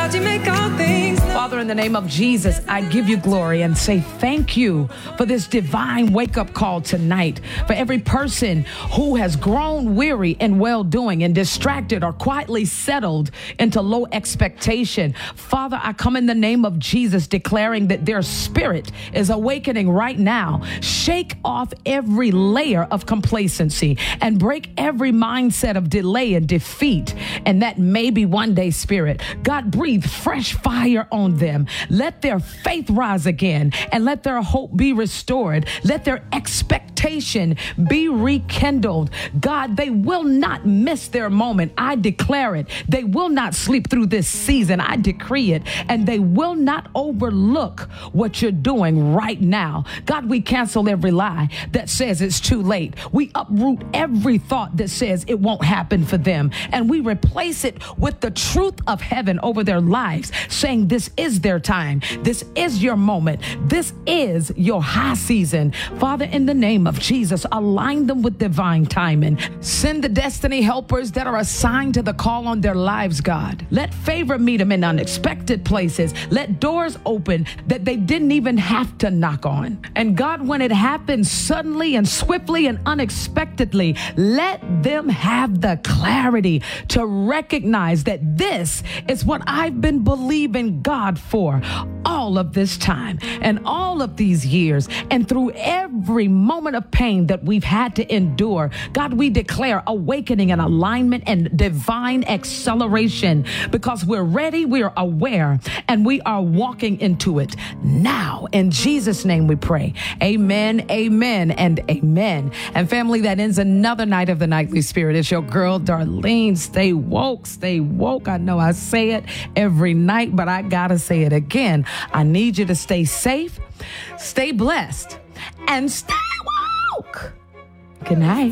God, you make all things new. Father, in the name of Jesus, I give you glory and say thank you for this divine wake-up call tonight. For every person who has grown weary in well-doing and distracted or quietly settled into low expectation. Father, I come in the name of Jesus declaring that their spirit is awakening right now. Shake off every layer of complacency and break every mindset of delay and defeat and that maybe one day spirit. God, breathe fresh fire on them. Let their faith rise again and let their hope be restored. Let their expectation be rekindled. God, they will not miss their moment. I declare it. They will not sleep through this season. I decree it. And they will not overlook what you're doing right now. God, we cancel every lie that says it's too late. We uproot every thought that says it won't happen for them. And we replace it with the truth of heaven over their lives, saying this is their time. This is your moment. This is your high season. Father, in the name of Jesus, align them with divine timing. Send the destiny helpers that are assigned to the call on their lives, God. Let favor meet them in unexpected places. Let doors open that they didn't even have to knock on. And God, when it happens suddenly and swiftly and unexpectedly, let them have the clarity to recognize that this is what I've been believing God for all of this time and all of these years, and through every moment of pain that we've had to endure. God, we declare awakening and alignment and divine acceleration because we're ready, we're aware, and we are walking into it now. In Jesus' name we pray. Amen, amen, and amen. And family, that ends another night of the Nightly Spirit. It's your girl, Darlene. Stay woke, stay woke. I know I say it every night, but I gotta say it again. I need you to stay safe, stay blessed, and stay woke. Good night.